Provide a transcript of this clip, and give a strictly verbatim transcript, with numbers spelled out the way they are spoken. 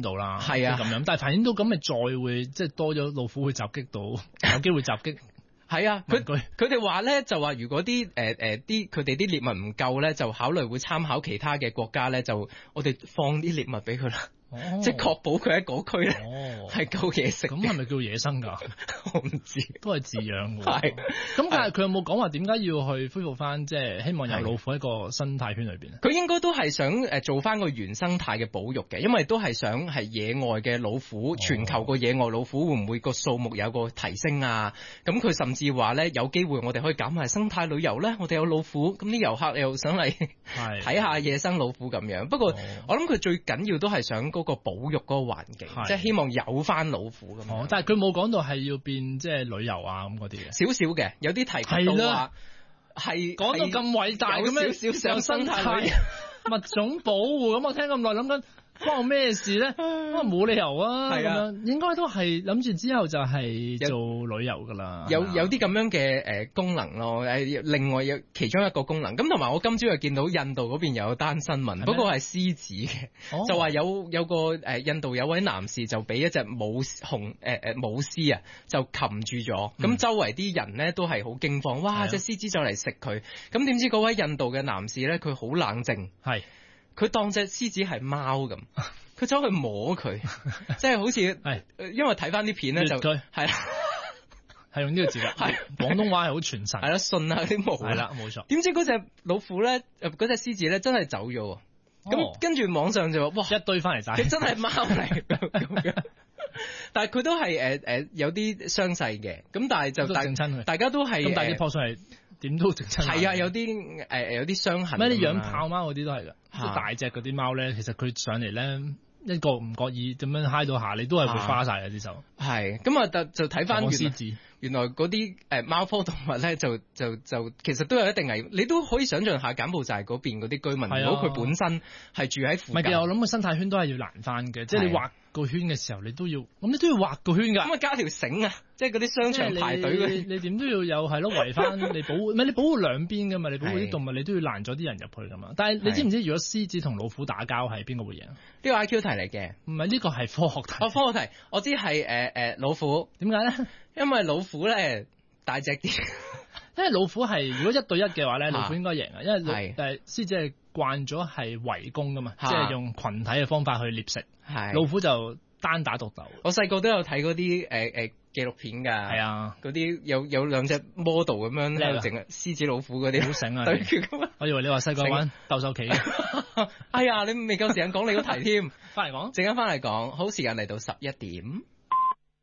島啦， 係啊咁樣，但係繁衍島咁咪再會即係多咗老虎會襲擊到，有機會襲擊。 係啊，佢佢佢哋話咧就話如果啲誒誒啲佢哋啲獵物唔夠咧，就考慮會參考其他嘅國家咧，就我哋放啲獵物俾佢啦。 哦、 即係確保佢喺嗰區咧係夠嘢食。 咁係咪叫野生㗎？ 我唔知， 都係飼養㗎。 係。 咁但係佢有冇講話點解要去恢復翻？即係希望有老虎喺個生態圈裏邊？ 佢應該都係想誒做翻個原生態嘅保育嘅，因為都係想係野外嘅老虎，哦、全球個野外老虎會唔會個數目有個提升啊？咁佢甚至話咧有機會我哋可以搞埋生態旅遊咧，我哋有老虎，咁啲遊客又想嚟睇下野生老虎咁樣。不過、哦、我諗佢最緊要都係想嗰個保育嗰個環境，即係希望有翻老虎咁。 哦，但係佢冇講到係要變即係旅遊啊咁嗰啲嘅， 少少嘅，有啲提及到話係講到咁偉大咁樣， 少少上生態旅遊物種保護咁，我聽咁耐諗緊。關我咩事咧？我冇理由啊！咁樣應該都係諗住之後就係做旅遊噶啦。 有有啲咁樣嘅誒功能咯。誒，另外有其中一個功能。咁同埋我今朝又見到印度嗰邊有單新聞，不過係獅子嘅，哦、就話有有個誒印度有位男士就俾一隻母熊誒誒母獅啊，就擒住咗。咁、嗯、周圍啲人咧都係好驚慌，哇！隻獅子就嚟食佢。咁點知嗰位印度嘅男士咧，佢好冷靜。係。佢當隻獅子係貓咁，佢走去摸佢，即係好似，因為睇翻啲片咧就係啦， 係用呢個字㗎，係廣東話係好傳神， 係啦，順下啲毛， 係啦，冇錯。 點知嗰隻老虎咧，嗰隻獅子咧真係走咗喎，咁、哦、跟住網上就話，哇， 一堆翻嚟晒， 佢真係貓嚟咁樣。但係佢都係誒誒有啲傷勢嘅，咁但係就大大家都係咁大啲撲上嚟。點都整親， 係啊，有啲誒、呃、有啲傷痕。 咩啲養豹貓嗰啲都係㗎，即係大隻嗰啲貓咧，其實佢上嚟咧一個唔覺意咁樣揩到下，你都係會花晒嘅啲手。係，咁啊就就睇翻獅子。原來嗰啲誒貓科動物咧，就就就其實都有一定危險。你都可以想象下柬埔寨嗰邊嗰啲居民，如果佢本身係住喺附近，唔係嘅，我諗個生態圈都係要難翻嘅。即係你畫個圈嘅時候，你都要，咁你都要畫個圈㗎。咁啊加條繩啊，即係嗰啲商場排隊嗰啲，你點都要有係咯，圍翻你保護，唔係你保護兩邊㗎嘛？你保護啲動物，你都要攔咗啲人入去㗎嘛？但係你知唔知如果獅子同老虎打交係邊個會贏？呢個 I Q 題嚟嘅，唔係呢個係科學題。哦，科學題，我知係誒誒老虎，點解咧？因為老虎咧大隻啲，因為老虎係如果一對一嘅話咧，老虎應該贏啊，因為誒獅子係慣咗係圍攻噶嘛，即係用群體嘅方法去獵食，老虎就單打獨鬥。我細個都有睇嗰啲誒誒紀錄片㗎，係啊，嗰啲有有兩隻 model 咁樣喺度整啊，獅子老虎嗰啲好醒啊，對決咁啊！我以為你話細個玩鬥獸棋，哎呀，你未夠時間講你嗰題添，翻嚟講，陣間翻嚟講，好時間嚟到十一點。